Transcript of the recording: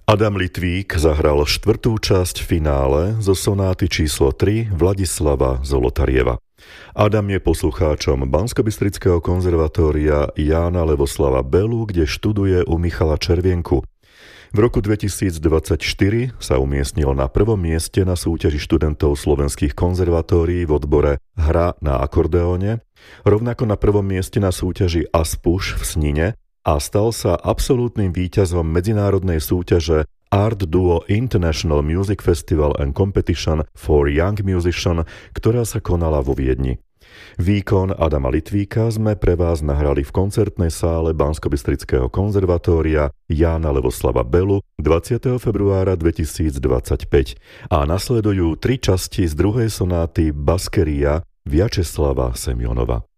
Adam Litvík zahral štvrtú časť finále zo sonáty číslo 3 Vladislava Zolotarieva. Adam je poslucháčom Banskobystrického konzervatória Jána Levoslava Belu, kde študuje u Michala Červienku. V roku 2024 sa umiestnil na prvom mieste na súťaži študentov slovenských konzervatórií v odbore Hra na akordeóne, rovnako na prvom mieste na súťaži Aspuš v Snine a stal sa absolútnym víťazom medzinárodnej súťaže Art Duo International Music Festival and Competition for Young Musician, ktorá sa konala vo Viedni. Výkon Adama Litvíka sme pre vás nahrali v koncertnej sále Banskobystrického konzervatória Jána Levoslava Belu 20. februára 2025 a nasledujú 3 časti z druhej sonáty Baskeria Vjačeslava Semjonova.